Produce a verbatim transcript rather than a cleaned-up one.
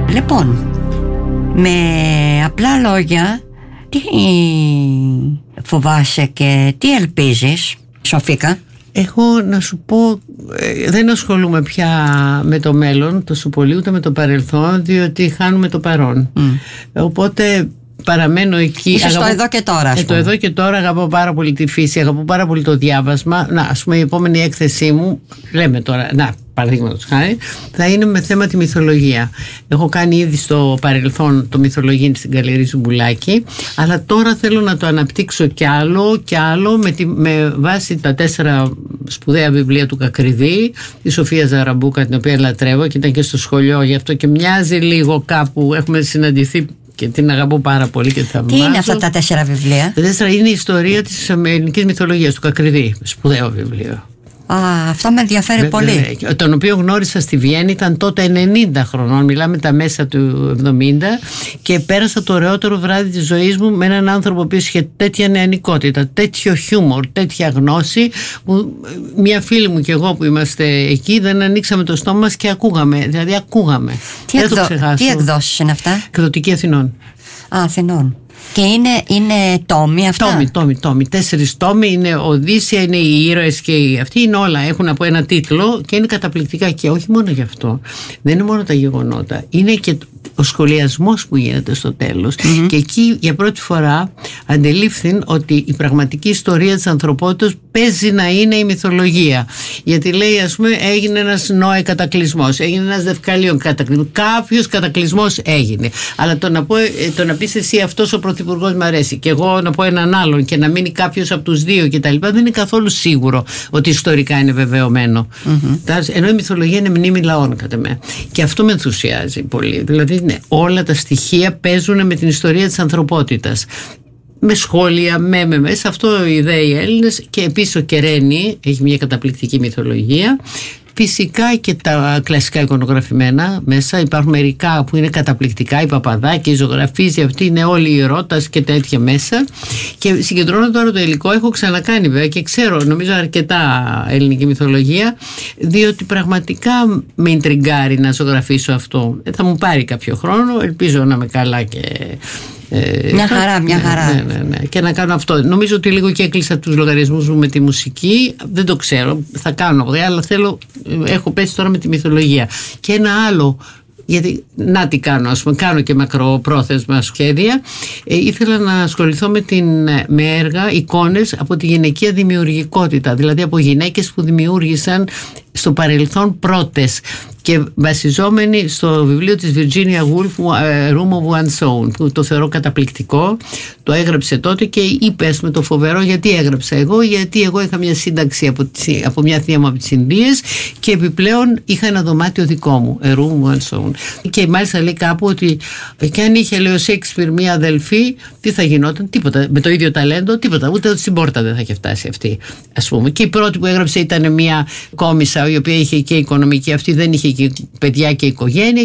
Λοιπόν, με απλά λόγια, τι φοβάσαι και τι ελπίζεις, Σοφίκα? Εγώ να σου πω, δεν ασχολούμαι πια με το μέλλον τόσο πολύ, ούτε με το παρελθόν, διότι χάνουμε το παρόν. Mm. Οπότε παραμένω εκεί. Είσαι στο εδώ και τώρα, ας ε, το εδώ και τώρα αγαπώ πάρα πολύ τη φύση, αγαπώ πάρα πολύ το διάβασμα. Να, ας πούμε, η επόμενη έκθεσή μου, λέμε τώρα, να, παραδείγματος χάρη, θα είναι με θέμα τη μυθολογία. Έχω κάνει ήδη στο παρελθόν το μυθολογία στην Γκαλερί Ζουμπουλάκη, αλλά τώρα θέλω να το αναπτύξω κι άλλο κι άλλο με, τη, με βάση τα τέσσερα σπουδαία βιβλία του Κακριδί, τη Σοφία Ζαραμπούκα, την οποία λατρεύω και ήταν και στο σχολείο, γι' αυτό και μοιάζει λίγο κάπου, έχουμε συναντηθεί και την αγαπώ πάρα πολύ και θαυμάζω. Τι είναι αυτά τα τέσσερα βιβλία? Τα τέσσερα είναι η ιστορία της ελληνικής μυθολογίας του Κακριδί, σπουδαίο βιβλίο. Α, αυτό με ενδιαφέρει Βε, πολύ. Βε, τον οποίο γνώρισα στη Βιέννη, ήταν τότε ενενήντα χρονών, μιλάμε τα μέσα του εβδομήντα, και πέρασα το ωραιότερο βράδυ της ζωής μου με έναν άνθρωπο που είχε τέτοια νεανικότητα, τέτοιο χιούμορ, τέτοια γνώση, που μια φίλη μου και εγώ που είμαστε εκεί δεν ανοίξαμε το στόμα μας και ακούγαμε, δηλαδή ακούγαμε. Τι, δεν εκδο... το ξεχάσω. Τι εκδόσεις είναι αυτά? Εκδοτική Αθηνών. Α, Αθηνών. Και είναι, είναι τόμοι αυτά? Τόμοι, τόμοι, τόμοι. Τέσσερις τόμοι, είναι Οδύσσεια, είναι οι ήρωες και οι αυτοί, είναι όλα. Έχουν από ένα τίτλο και είναι καταπληκτικά. Και όχι μόνο γι' αυτό. Δεν είναι μόνο τα γεγονότα. Είναι και ο σχολιασμός που γίνεται στο τέλος. Mm-hmm. Και εκεί για πρώτη φορά αντελήφθην ότι η πραγματική ιστορία της ανθρωπότητας παίζει να είναι η μυθολογία. Γιατί λέει, ας πούμε, έγινε ένας Νόε κατακλυσμός, έγινε ένας Δευκαλίων κατακλυσμός. Κάποιος κατακλυσμός έγινε. Αλλά το να, πω, το να πεις εσύ αυτός ο πρωθυπουργός μου αρέσει και εγώ να πω έναν άλλον και να μείνει κάποιος από τους δύο κτλ. Δεν είναι καθόλου σίγουρο ότι ιστορικά είναι βεβαιωμένο. Mm-hmm. Ενώ η μυθολογία είναι μνήμη λαών, κατά με. Και αυτό με ενθουσιάζει πολύ. Δηλαδή, ναι, όλα τα στοιχεία παίζουν με την ιστορία της ανθρωπότητας. Με σχόλια, με, με, με. Σε αυτό οι ιδέοι Έλληνες, και επίσης ο Κεραίνη έχει μια καταπληκτική μυθολογία. Φυσικά και τα κλασικά εικονογραφημένα μέσα. Υπάρχουν μερικά που είναι καταπληκτικά, η Παπαδάκη, η ζωγραφίζει, αυτή είναι όλοι οι Ρώτας και τέτοια μέσα. Και συγκεντρώνω τώρα το υλικό, έχω ξανακάνει βέβαια και ξέρω, νομίζω, αρκετά ελληνική μυθολογία, διότι πραγματικά με ιντριγκάρει να ζωγραφίσω αυτό. Ε, θα μου πάρει κάποιο χρόνο, ελπίζω να είμαι καλά και... Ε, μια χαρά, μια χαρά. Ναι, ναι, ναι. Και να κάνω αυτό. Νομίζω ότι λίγο και έκλεισα τους λογαριασμούς μου με τη μουσική. Δεν το ξέρω, θα κάνω, αλλά θέλω, έχω πέσει τώρα με τη μυθολογία. Και ένα άλλο, γιατί να τι κάνω, ας πούμε, κάνω και μακροπρόθεσμα σχέδια. Ε, ήθελα να ασχοληθώ με, την, με έργα, εικόνες από τη γυναικεία δημιουργικότητα, δηλαδή από γυναίκες που δημιούργησαν στο παρελθόν πρώτες, και βασιζόμενοι στο βιβλίο της Virginia Woolf, Room of One's Own, που το θεωρώ καταπληκτικό. Το έγραψε τότε και είπε, ας πούμε, το φοβερό, γιατί έγραψα εγώ, γιατί εγώ είχα μια σύνταξη από, από μια θεία μου από τις Ινδίες και επιπλέον είχα ένα δωμάτιο δικό μου, A Room of One's Own. Και μάλιστα λέει κάπου ότι και αν είχε, λέει, ο Σέξπιρ μια αδελφή, τι θα γινόταν? Τίποτα. Με το ίδιο ταλέντο, τίποτα. Ούτε στην πόρτα δεν θα είχε φτάσει αυτή, ας πούμε. Και η πρώτη που έγραψε ήταν μια κόμισσα, η οποία είχε και οικονομική, αυτή δεν είχε και παιδιά και οικογένεια.